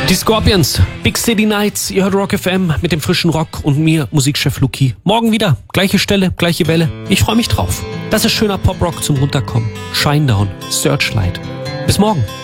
Die Scorpions, Big City Nights, ihr hört Rock FM mit dem frischen Rock und mir, Musikchef Luki. Morgen wieder, gleiche Stelle, gleiche Welle. Ich freue mich drauf. Das ist schöner Pop-Rock zum Runterkommen. Shinedown, Searchlight. Bis morgen.